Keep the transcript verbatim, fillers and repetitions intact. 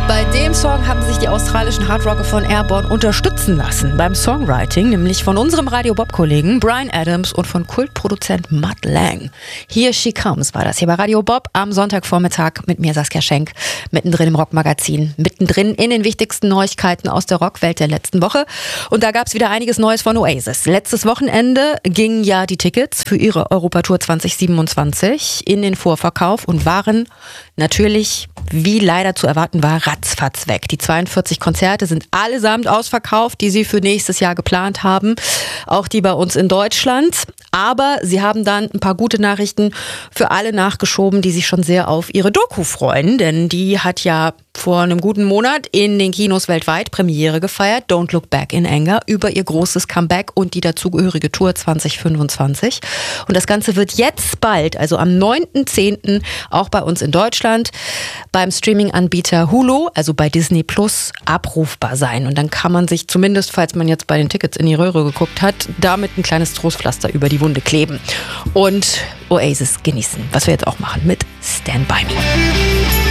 Bei dem Song haben sich die australischen Hardrocker von Airborne unterstützen lassen beim Songwriting, nämlich von unserem Radio Bob-Kollegen Bryan Adams und von Kultproduzent Mutt Lange. Here She Comes war das hier bei Radio Bob am Sonntagvormittag mit mir, Saskia Schenk, mittendrin im Rockmagazin, mittendrin in den wichtigsten Neuigkeiten aus der Rockwelt der letzten Woche. Und da gab es wieder einiges Neues von Oasis. Letztes Wochenende gingen ja die Tickets für ihre Europatour zwanzig siebenundzwanzig in den Vorverkauf und waren natürlich, wie leider zu erwarten war, ratzfatz weg. Die zweiundvierzig Konzerte sind allesamt ausverkauft, die sie für nächstes Jahr geplant haben. Auch die bei uns in Deutschland. Aber sie haben dann ein paar gute Nachrichten für alle nachgeschoben, die sich schon sehr auf ihre Doku freuen. Denn die hat ja vor einem guten Monat in den Kinos weltweit Premiere gefeiert. Don't Look Back in Anger über ihr großes Comeback und die dazugehörige Tour zwanzig fünfundzwanzig. Und das Ganze wird jetzt bald, also am neunten zehnten auch bei uns in Deutschland beim Streaming-Anbieter Hulu, also bei Disney Plus, abrufbar sein. Und dann kann man sich zumindest, falls man jetzt bei den Tickets in die Röhre geguckt hat, damit ein kleines Trostpflaster über die Wunde kleben und Oasis genießen, was wir jetzt auch machen mit Stand By Me.